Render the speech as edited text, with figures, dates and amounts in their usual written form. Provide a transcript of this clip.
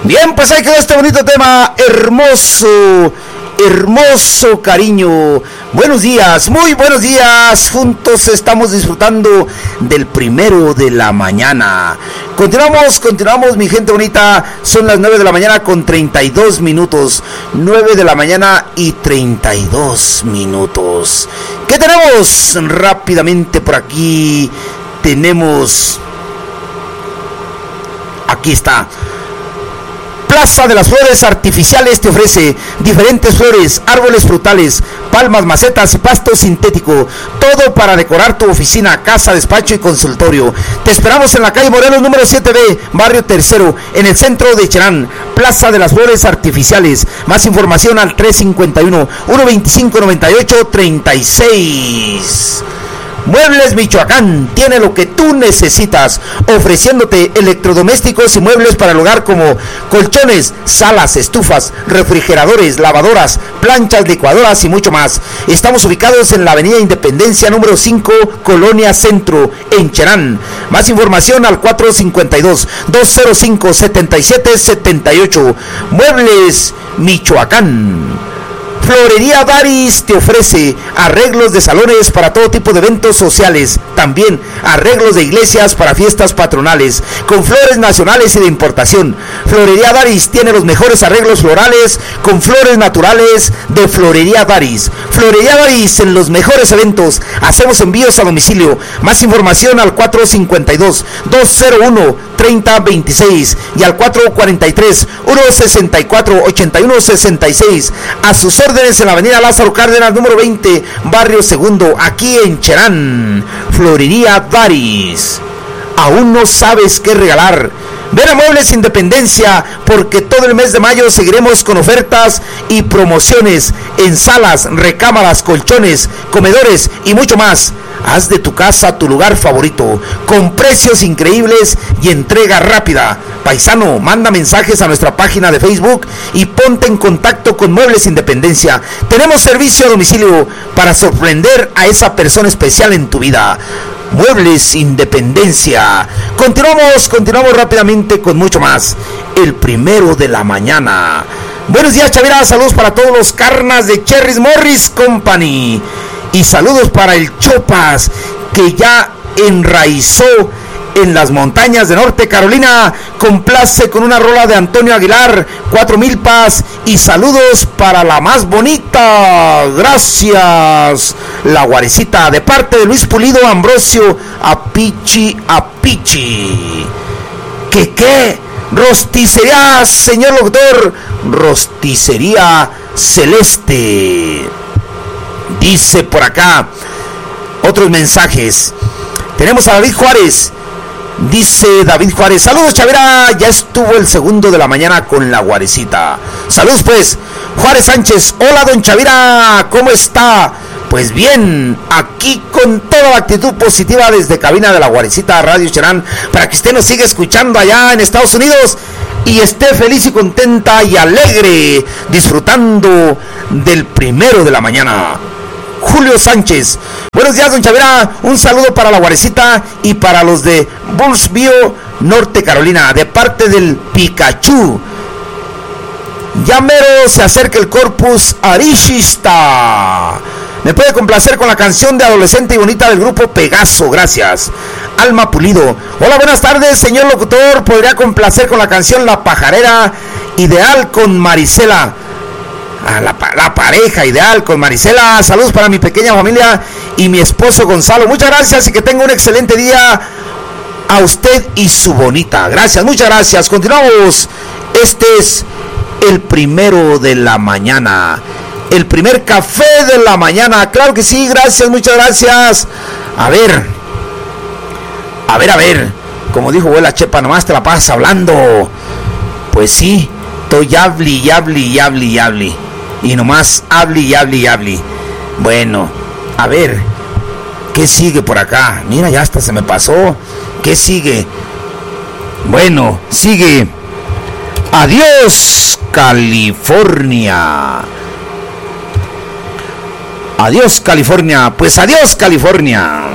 Bien, pues ahí quedó este bonito tema, hermoso, hermoso cariño. Buenos días, muy buenos días. Juntos estamos disfrutando del primero de la mañana. Continuamos, mi gente bonita. Son las 9 de la mañana con 32 minutos. 9 de la mañana y 32 minutos. ¿Qué tenemos? Rápidamente por aquí tenemos... Aquí está. Plaza de las Flores Artificiales te ofrece diferentes flores, árboles frutales, palmas, macetas y pasto sintético. Todo para decorar tu oficina, casa, despacho y consultorio. Te esperamos en la calle Morelos número 7B, barrio Tercero, en el centro de Cherán. Plaza de las Flores Artificiales. Más información al 351-125-98-36. Muebles Michoacán tiene lo que tú necesitas, ofreciéndote electrodomésticos y muebles para el hogar como colchones, salas, estufas, refrigeradores, lavadoras, planchas, licuadoras y mucho más. Estamos ubicados en la avenida Independencia número 5, Colonia Centro, en Cherán. Más información al 452-205-7778. Muebles Michoacán. Florería Daris te ofrece arreglos de salones para todo tipo de eventos sociales, también arreglos de iglesias para fiestas patronales, con flores nacionales y de importación. Florería Daris tiene los mejores arreglos florales con flores naturales de Florería Daris. Florería Daris en los mejores eventos. Hacemos envíos a domicilio. Más información al 452-201-3026 y al 443-164-8166. A sus órdenes en la avenida Lázaro Cárdenas número 20, barrio Segundo, aquí en Cherán. Florería Daris. ¿Aún no sabes qué regalar? Ven a Muebles Independencia, porque todo el mes de mayo seguiremos con ofertas y promociones en salas, recámaras, colchones, comedores y mucho más. Haz de tu casa tu lugar favorito, con precios increíbles y entrega rápida. Paisano, manda mensajes a nuestra página de Facebook y ponte en contacto con Muebles Independencia. Tenemos servicio a domicilio para sorprender a esa persona especial en tu vida. Muebles Independencia. Continuamos rápidamente con mucho más. El primero de la mañana. Buenos días, Chavira. Saludos para todos los carnas de Cherry Morris Company. Y saludos para el Chopas, que ya enraizó en las montañas de Norte Carolina. Complace con una rola de Antonio Aguilar, 4 milpas. Y saludos para la más bonita. Gracias, la Guarecita, de parte de Luis Pulido Ambrosio Apichi. ¿Qué? Rosticería, señor locutor. Rosticería Celeste. Dice por acá otros mensajes. Tenemos a David Juárez. Dice David Juárez: saludos, Chavira, ya estuvo el segundo de la mañana con la Guarecita. Saludos pues. Juárez Sánchez: hola, don Chavira, ¿cómo está? Pues bien, aquí con toda la actitud positiva desde cabina de la Guarecita Radio Cherán, para que usted nos siga escuchando allá en Estados Unidos y esté feliz y contenta y alegre disfrutando del primero de la mañana. Julio Sánchez: buenos días, don Chavira, un saludo para la Guarecita y para los de Burnsville, Norte Carolina, de parte del Pikachu. Ya mero se acerca el Corpus Arishista. Me puede complacer con la canción de Adolescente y Bonita del grupo Pegaso, gracias. Alma Pulido: hola, buenas tardes, señor locutor, ¿podría complacer con la canción La Pajarera Ideal con Marisela? La pareja ideal con Marisela. Saludos para mi pequeña familia y mi esposo Gonzalo. Muchas gracias y que tenga un excelente día a usted y su bonita. Gracias, muchas gracias. Continuamos. Este es el primero de la mañana. El primer café de la mañana. Claro que sí, gracias, muchas gracias. A ver. Como dijo abuela Chepa, nomás te la pasas hablando. Pues sí, estoy hable. Y nomás hable. Bueno, a ver, ¿qué sigue por acá? Mira, ya hasta se me pasó. ¿Qué sigue? Bueno, sigue. Adiós, California. Adiós, California. Pues adiós, California.